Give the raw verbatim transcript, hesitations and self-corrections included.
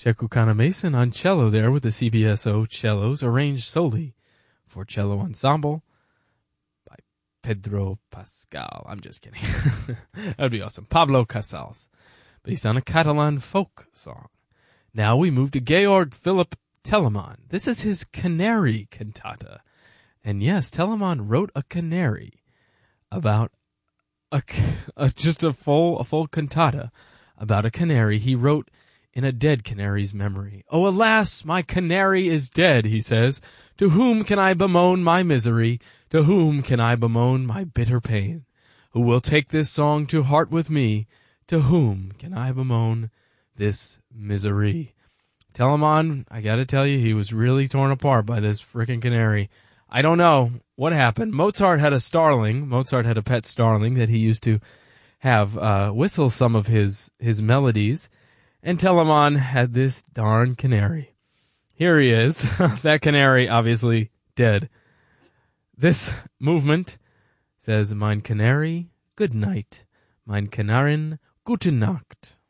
Shekukana Mason on cello there with the C B S O cellos arranged solely for cello ensemble by Pedro Pascal. I'm just kidding. That would be awesome. Pablo Casals, based on a Catalan folk song. Now we move to Georg Philipp Telemann. This is his Canary cantata. And yes, Telemann wrote a canary about a, a just a full a full cantata about a canary he wrote in a dead canary's memory. "Oh, alas, my canary is dead," he says. "To whom can I bemoan my misery? To whom can I bemoan my bitter pain? Who will take this song to heart with me? To whom can I bemoan this misery?" Telemann, I gotta tell you, he was really torn apart by this frickin' canary. I don't know what happened. Mozart had a starling. Mozart had a pet starling that he used to have uh, whistle some of his, his melodies. And Telemann had this darn canary. Here he is. That canary, obviously, dead. This movement says, "Mein Canary, good night. Mein Kanarin, gute Nacht."